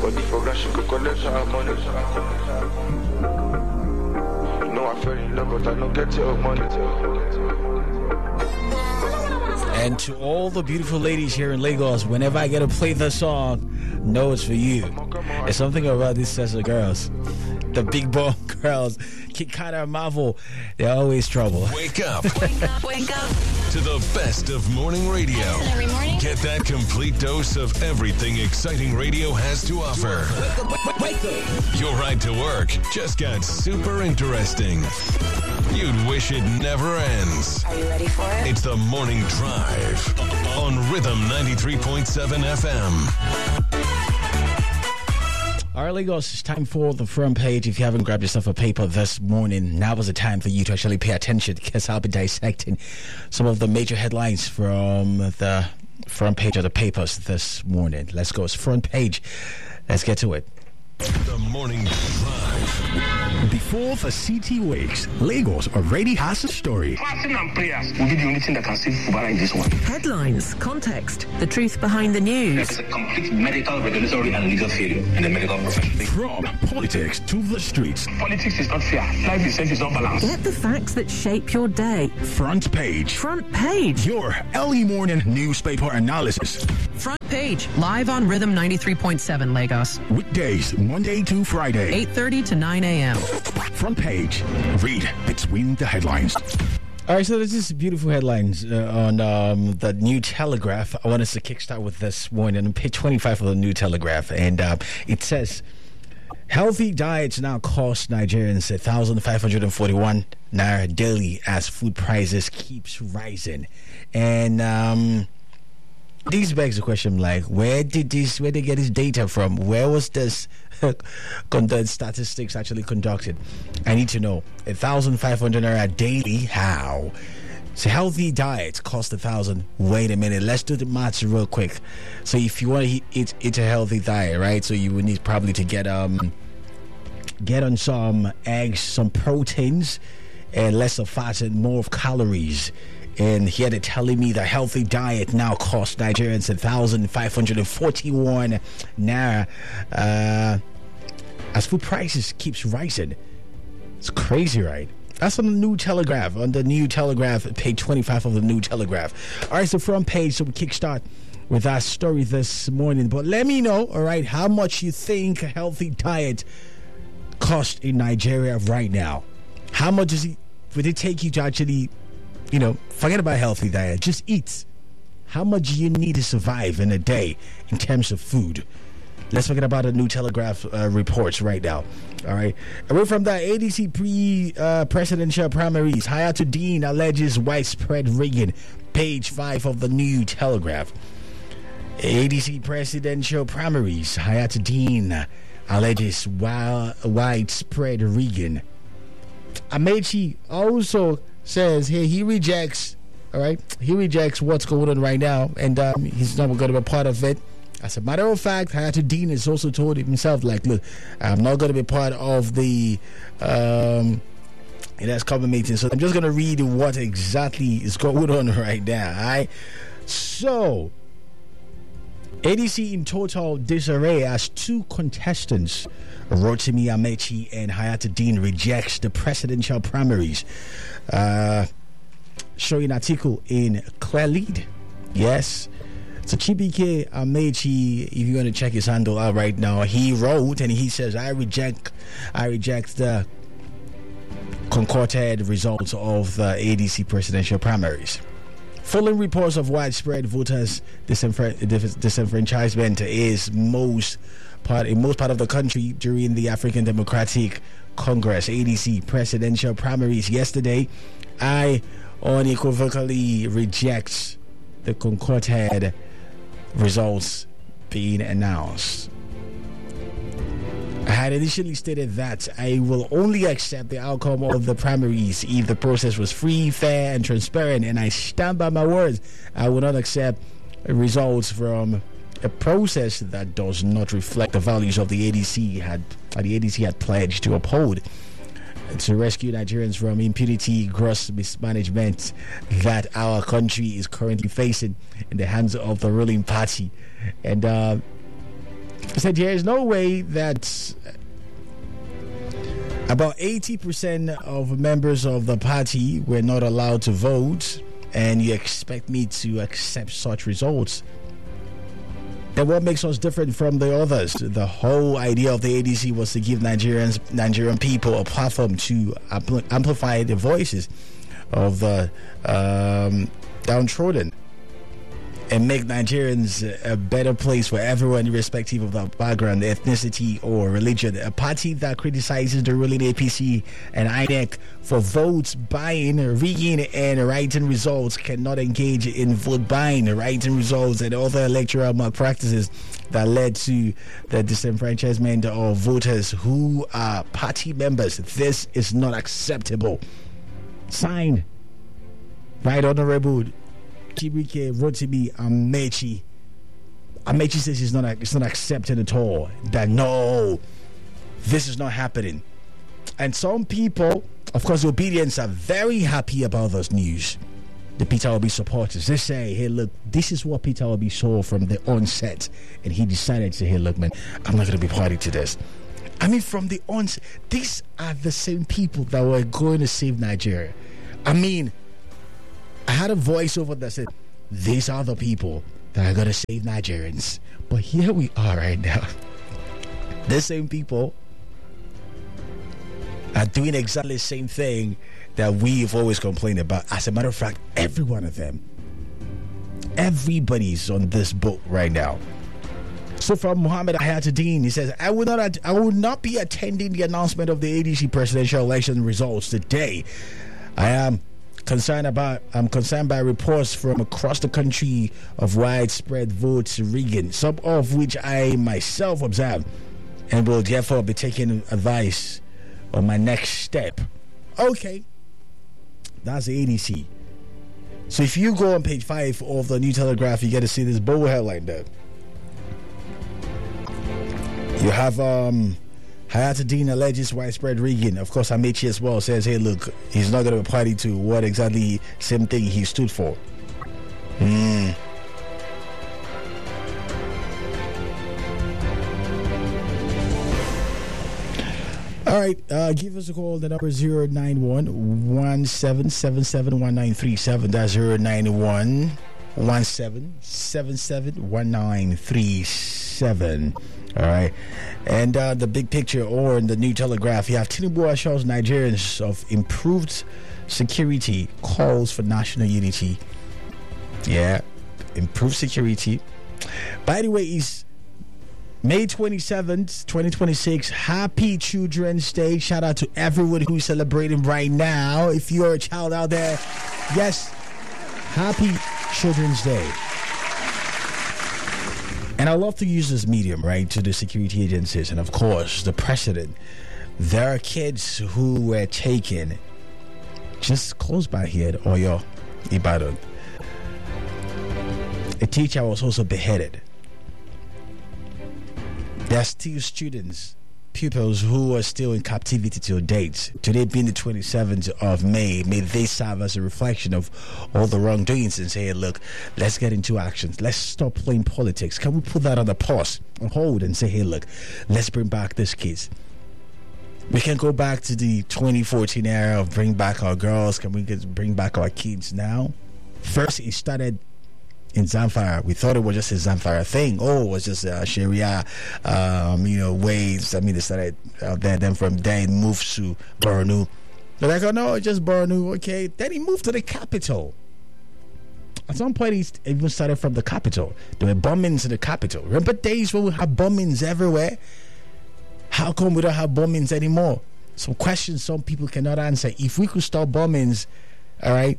But if I she could collect her money. No, I fell in love, but I don't get your money. And to all the beautiful ladies here in Lagos, whenever I get to play the song, know it's for you. There's something about these sets of girls. The big bone girls, Kikana and Marvel, they're always trouble. Wake up. Wake up, wake up. To the best of morning radio. Every morning. Get that complete dose of everything exciting radio has to offer. Wake up. Your ride to work just got super interesting. You'd wish it never ends. Are you ready for it? It's the Morning Drive on Rhythm 93.7 FM. All right, Lagos, it's time for the front page. If you haven't grabbed yourself a paper this morning, now is the time for you to actually pay attention, because I'll be dissecting some of the major headlines from the front page of the papers this morning. Let's go. It's front page. Let's get to it. The Morning Drive. Before the city wakes, Lagos already has a story. Fasting and prayers will be the only thing that can save Fubara in this one. Headlines, context, the truth behind the news. There's a complete medical, regulatory, and legal failure in the medical profession. From politics to the streets. Politics is not fair. Life itself is not balanced. Get the facts that shape your day. Front page. Front page. Your early morning newspaper analysis. Front page, live on Rhythm 93.7 Lagos. Weekdays, Monday to Friday. 8:30 to 9 a.m. Front page. Read between the headlines. All right, so there's this beautiful headlines on the New Telegraph. I want us to kickstart with this morning on page 25 of the New Telegraph. And it says, healthy diets now cost Nigerians 1,541 naira daily as food prices keeps rising. And this begs the question, like, where they get this data from? Where was this statistics actually conducted? I need to know. 1,500 naira daily, how? So healthy diets cost 1,000. Wait a minute, let's do the maths real quick. So if you want to eat a healthy diet, right? So you would need probably to get on some eggs, some proteins, and less of fat and more of calories. And here they're telling me the healthy diet now costs Nigerians 1,541 naira as food prices keeps rising. It's crazy, right? That's on the New Telegraph, page 25 of the New Telegraph. All right, so front page, so we kickstart with our story this morning. But let me know, all right, how much you think a healthy diet costs in Nigeria right now. How much would it take you to actually, forget about healthy diet, just eat? How much do you need to survive in a day in terms of food? Let's forget about the New Telegraph reports right now. All right. Away from that, ADC presidential primaries. Hayatuddin alleges widespread rigging. Page 5 of the New Telegraph. ADC presidential primaries. Hayatuddin alleges widespread rigging. Amechi also says here he rejects. All right. He rejects what's going on right now, and he's not going to be a part of it. As a matter of fact, Hayatuddin has also told himself, like, look, I'm not going to be part of the cover meeting, so I'm just going to read what exactly is going on right now. All right. So, ADC in total disarray as two contestants, Rotimi Amechi and Hayatuddin, rejects the presidential primaries. Showing an article in Clear Lead. Yes. So Chibike Amechi, if you want to check his handle out right now, he wrote and he says, I reject the concocted results of the ADC presidential primaries. Following reports of widespread voters disenfranchisement in most part of the country during the African Democratic Congress ADC presidential primaries yesterday, I unequivocally reject the concocted results being announced. I had initially stated that I will only accept the outcome of the primaries if the process was free, fair, and transparent, and I stand by my words. I will not accept results from a process that does not reflect the values of the ADC had pledged to uphold, to rescue Nigerians from impunity, gross mismanagement that our country is currently facing in the hands of the ruling party. And He said there is no way that about 80% of members of the party were not allowed to vote, and you expect me to accept such results. Then what makes us different from the others? The whole idea of the ADC was to give Nigerian people a platform to amplify the voices of the downtrodden and make Nigerians a better place for everyone, irrespective of the background, ethnicity, or religion. A party that criticizes the ruling APC and INEC for votes buying, rigging, and writing results cannot engage in vote buying, writing results, and other electoral malpractices that led to the disenfranchisement of voters who are party members. This is not acceptable. Signed, Right Honorable Chibuike Rotimi Amechi. Amechi says it's not accepted at all. That no, this is not happening. And some people, of course, the obedience are very happy about this news. The Peter Obi supporters, they say, hey, look, this is what Peter Obi saw from the onset, and he decided to say, hey, look, man, I'm not going to be party to this. I mean, from the onset, these are the same people that were going to save Nigeria. I mean, I had a voiceover that said, these are the people that are going to save Nigerians. But here we are right now. The same people are doing exactly the same thing that we've always complained about. As a matter of fact, every one of them, everybody's on this boat right now. So from Muhammad Hayatuddin, he says, I will not be attending the announcement of the ADC presidential election results today. I'm concerned by reports from across the country of widespread votes rigging, some of which I myself observed, and will therefore be taking advice on my next step. Okay, that's the ADC. So if you go on page 5 of the New Telegraph, you get to see this bold headline there. You have Hayatuddin alleges widespread rigging. Of course, Amechi as well says, hey, look, he's not going to be party to what exactly same thing he stood for. All right, give us a call. The number is 091-1777-1937. That's 091-1777-1937. All right, and the big picture, or in the New Telegraph, you have Tinubu assures Nigerians of improved security, calls for national unity. Yeah, improved security. By the way, it's May 27th, 2026. Happy Children's Day. Shout out to everyone who's celebrating right now. If you're a child out there, yes, happy Children's Day. And I love to use this medium, right, to the security agencies and, of course, the president. There are kids who were taken just close by here at Oyo, Ibadan. A teacher was also beheaded. There are still students, pupils who are still in captivity till date. Today being the 27th of May, may they serve as a reflection of all the wrongdoings and say, hey, look, let's get into actions. Let's stop playing politics. Can we put that on the pause, on hold, and say, hey, look, let's bring back these kids. We can go back to the 2014 era of bring back our girls. Can we bring back our kids now? First, it started in Zamfara. We thought it was just a Zamfara thing. Oh, it was just Sharia, ways. I mean, they started out there. Then from there, it moved to Borno. They're like, oh no, it's just Borno. Okay. Then he moved to the capital. At some point, he even started from the capital. There were bombings in the capital. Remember days when we had bombings everywhere? How come we don't have bombings anymore? Some questions some people cannot answer. If we could stop bombings, all right,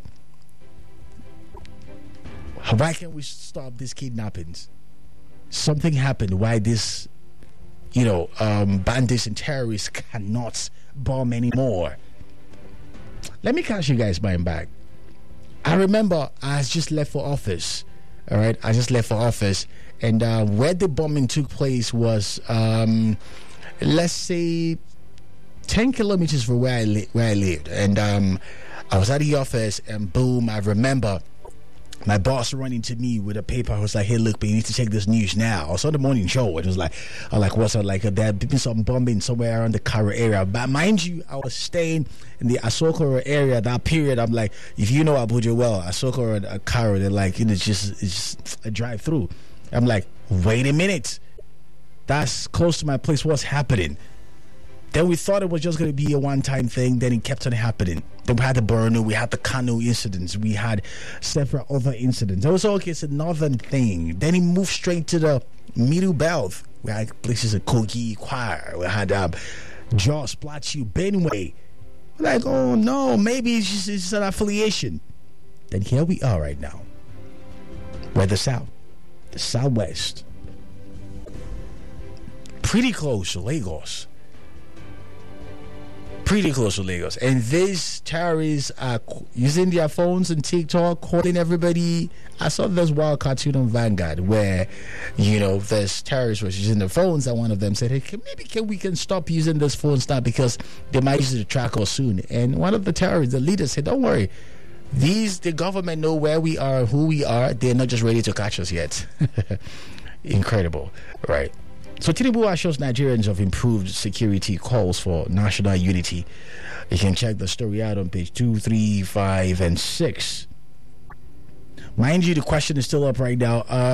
why can't we stop these kidnappings? Something happened. Why this, bandits and terrorists cannot bomb anymore? Let me catch you guys mind back. I remember I just left for office. All right, I just left for office, and where the bombing took place was, let's say, 10 kilometers from where I lived, and I was at the office, and boom, I remember My boss running to me with a paper. I was like, hey, look, but you need to check this news now. I saw the morning show. It was like, I was like, what's up? Like, there been some bombing somewhere around the Cairo area. But mind you, I was staying in the Asokoro area that period. I'm like, if you know Abuja well, Asokoro and Cairo, they're like, it's just a drive through. I'm like, wait a minute. That's close to my place. What's happening? Then we thought it was just going to be a one-time thing. Then it kept on happening. Then we had the Borno, we had the Kano incidents, we had several other incidents. I was okay, it's a northern thing. Then he moved straight to the Middle Belt. We had places like Kogi, Kwara. We had Jos, Plateau, Benue. We're like, oh no, maybe it's just an affiliation. Then here we are right now. We're the South, the Southwest. Pretty close to Lagos. Pretty close to Lagos. And these terrorists are using their phones and TikTok, calling everybody. I saw this wild cartoon on Vanguard where, this terrorist was using the phones, and one of them said, hey, we can stop using those phones now because they might use it to track us soon. And one of the terrorists, the leader, said, don't worry. The government know where we are, who we are. They're not just ready to catch us yet. Incredible, right? So Tinubu assures Nigerians of improved security, calls for national unity. You can check the story out on page 2, 3, 5, and 6. Mind you, the question is still up right now.